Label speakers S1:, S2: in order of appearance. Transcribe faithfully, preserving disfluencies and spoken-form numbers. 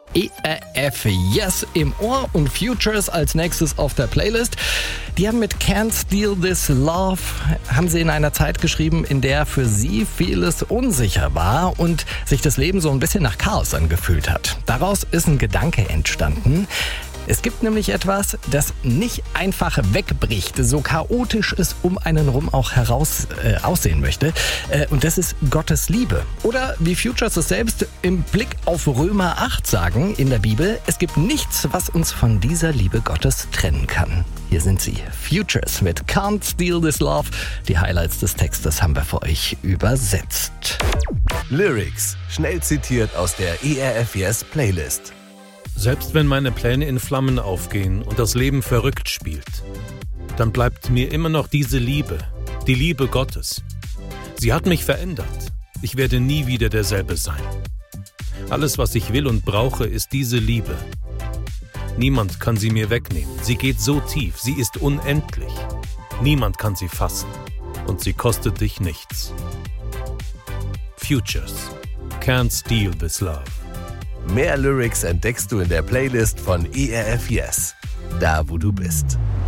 S1: E R F Yes im Ohr und Futures als nächstes auf der Playlist. Die haben mit Can't Steal This Love, haben sie in einer Zeit geschrieben, in der für sie vieles unsicher war und sich das Leben so ein bisschen nach Chaos angefühlt hat. Daraus ist ein Gedanke entstanden. Es gibt nämlich etwas, das nicht einfach wegbricht, so chaotisch es um einen rum auch heraus äh, aussehen möchte. Äh, und das ist Gottes Liebe. Oder wie Futures es selbst im Blick auf Römer acht sagen in der Bibel, es gibt nichts, was uns von dieser Liebe Gottes trennen kann. Hier sind sie, Futures mit Can't Steal This Love. Die Highlights des Textes haben wir für euch übersetzt.
S2: Lyrics, schnell zitiert aus der E R F Yes Playlist.
S3: Selbst wenn meine Pläne in Flammen aufgehen und das Leben verrückt spielt, dann bleibt mir immer noch diese Liebe, die Liebe Gottes. Sie hat mich verändert. Ich werde nie wieder derselbe sein. Alles, was ich will und brauche, ist diese Liebe. Niemand kann sie mir wegnehmen. Sie geht so tief, sie ist unendlich. Niemand kann sie fassen und sie kostet dich nichts. Futures, Can't Steal This Love.
S2: Mehr Lyrics entdeckst du in der Playlist von E R F Yes, da wo du bist.